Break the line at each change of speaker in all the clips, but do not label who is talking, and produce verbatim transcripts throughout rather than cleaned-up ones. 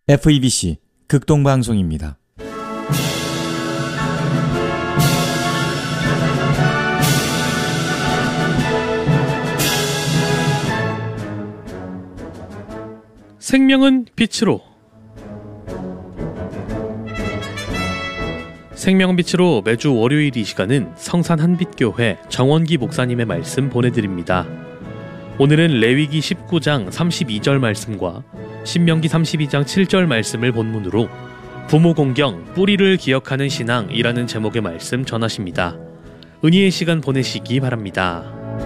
에프이비씨 극동방송입니다.
생명은 빛으로. 생명은 빛으로 매주 월요일 이 시간은 성산 한빛교회 정원기 목사님의 말씀 보내드립니다. 오늘은 레위기 십구 장 삼십이 절 말씀과 신명기 삼십이 장 칠 절 말씀을 본문으로 부모 공경, 뿌리를 기억하는 신앙이라는 제목의 말씀 전하십니다. 은혜의 시간 보내시기 바랍니다.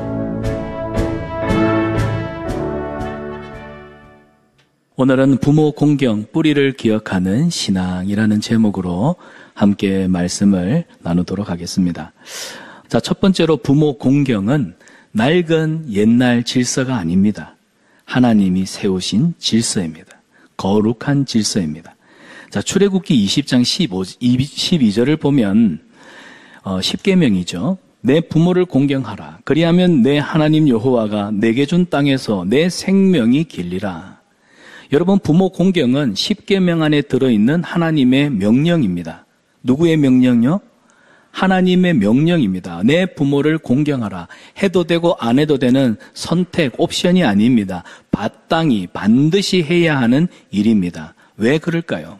오늘은 부모 공경, 뿌리를 기억하는 신앙이라는 제목으로 함께 말씀을 나누도록 하겠습니다. 자, 첫 번째로 부모 공경은 낡은 옛날 질서가 아닙니다. 하나님이 세우신 질서입니다. 거룩한 질서입니다. 자, 출애굽기 이십 장 십오, 십이 절을 보면 어, 십계명이죠. 내 부모를 공경하라. 그리하면 내 하나님 여호와가 내게 준 땅에서 내 생명이 길리라. 여러분, 부모 공경은 십계명 안에 들어있는 하나님의 명령입니다. 누구의 명령요? 하나님의 명령입니다. 내 부모를 공경하라. 해도 되고 안 해도 되는 선택, 옵션이 아닙니다. 마땅히 반드시 해야 하는 일입니다. 왜 그럴까요?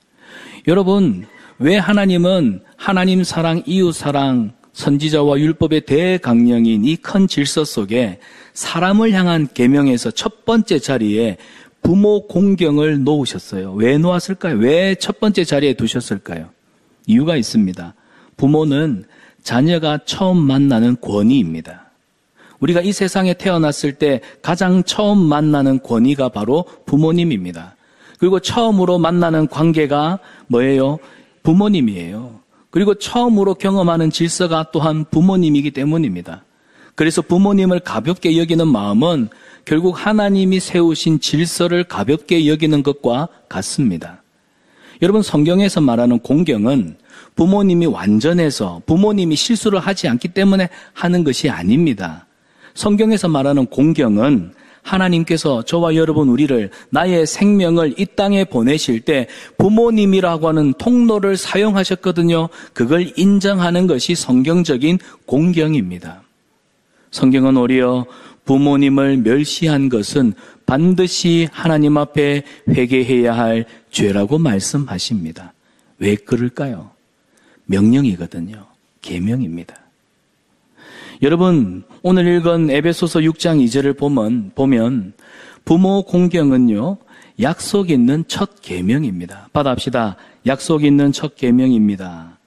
여러분, 왜 하나님은 하나님 사랑, 이웃 사랑, 선지자와 율법의 대강령인 이 큰 질서 속에 사람을 향한 계명에서 첫 번째 자리에 부모 공경을 놓으셨어요? 왜 놓았을까요? 왜 첫 번째 자리에 두셨을까요? 이유가 있습니다. 부모는 자녀가 처음 만나는 권위입니다. 우리가 이 세상에 태어났을 때 가장 처음 만나는 권위가 바로 부모님입니다. 그리고 처음으로 만나는 관계가 뭐예요? 부모님이에요. 그리고 처음으로 경험하는 질서가 또한 부모님이기 때문입니다. 그래서 부모님을 가볍게 여기는 마음은 결국 하나님이 세우신 질서를 가볍게 여기는 것과 같습니다. 여러분, 성경에서 말하는 공경은 부모님이 완전해서 부모님이 실수를 하지 않기 때문에 하는 것이 아닙니다. 성경에서 말하는 공경은 하나님께서 저와 여러분 우리를 나의 생명을 이 땅에 보내실 때 부모님이라고 하는 통로를 사용하셨거든요. 그걸 인정하는 것이 성경적인 공경입니다. 성경은 오히려 부모님을 멸시한 것은 반드시 하나님 앞에 회개해야 할 죄라고 말씀하십니다. 왜 그럴까요? 명령이거든요. 계명입니다. 여러분, 오늘 읽은 에베소서 육 장 이 절을 보면, 보면 부모 공경은요, 약속 있는 첫 계명입니다. 받아합시다. 약속 있는 첫 계명입니다.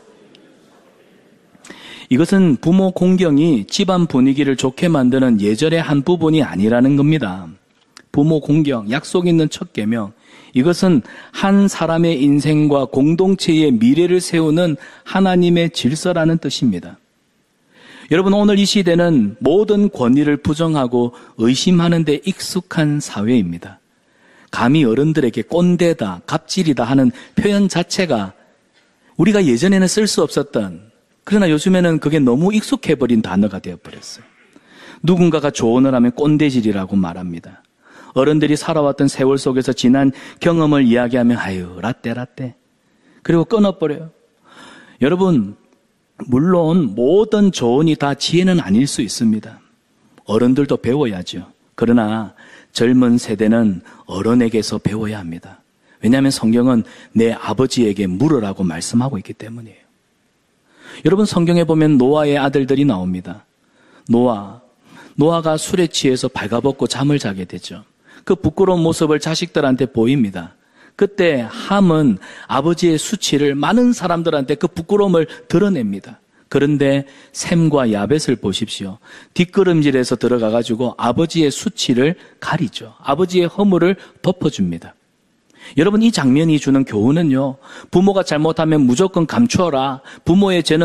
이것은 부모 공경이 집안 분위기를 좋게 만드는 예절의 한 부분이 아니라는 겁니다. 부모 공경, 약속 있는 첫 계명. 이것은 한 사람의 인생과 공동체의 미래를 세우는 하나님의 질서라는 뜻입니다. 여러분, 오늘 이 시대는 모든 권위를 부정하고 의심하는 데 익숙한 사회입니다. 감히 어른들에게 꼰대다, 갑질이다 하는 표현 자체가 우리가 예전에는 쓸 수 없었던, 그러나 요즘에는 그게 너무 익숙해버린 단어가 되어버렸어요. 누군가가 조언을 하면 꼰대질이라고 말합니다. 어른들이 살아왔던 세월 속에서 지난 경험을 이야기하면 아유, 라떼 라떼. 그리고 끊어버려요. 여러분, 물론 모든 조언이 다 지혜는 아닐 수 있습니다. 어른들도 배워야죠. 그러나 젊은 세대는 어른에게서 배워야 합니다. 왜냐하면 성경은 내 아버지에게 물으라고 말씀하고 있기 때문이에요. 여러분, 성경에 보면 노아의 아들들이 나옵니다. 노아, 노아가 술에 취해서 발가벗고 잠을 자게 되죠. 그 부끄러운 모습을 자식들한테 보입니다. 그때 함은 아버지의 수치를 많은 사람들한테 그 부끄러움을 드러냅니다. 그런데 셈과 야벳을 보십시오. 뒷걸음질에서 들어가가지고 아버지의 수치를 가리죠. 아버지의 허물을 덮어줍니다. 여러분, 이 장면이 주는 교훈은요, 부모가 잘못하면 무조건 감추어라. 부모의 죄는